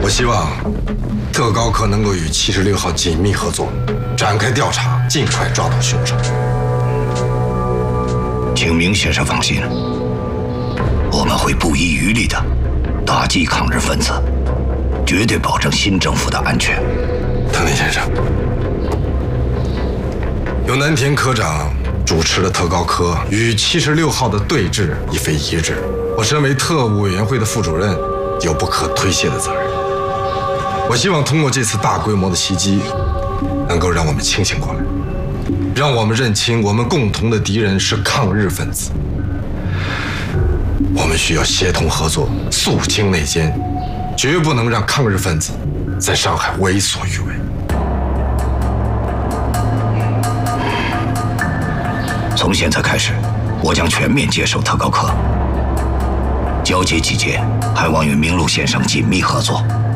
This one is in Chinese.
我希望特高科能够与76号紧密合作，展开调查，尽快抓到凶手。 请明先生放心，我们会不遗余力的打击抗日分子，绝对保证新政府的安全。 藤田先生，由南田科长主持的特高科与76号的对峙已非一日，我身为特务委员会的副主任，有不可推卸的责任。我希望通过这次大规模的袭击，能够让我们清醒过来，让我们认清我们共同的敌人是抗日分子。我们需要协同合作，肃清内奸，绝不能让抗日分子在上海为所欲为。 从现在开始，我将全面接手特高科。交接期间，还望与明路先生紧密合作。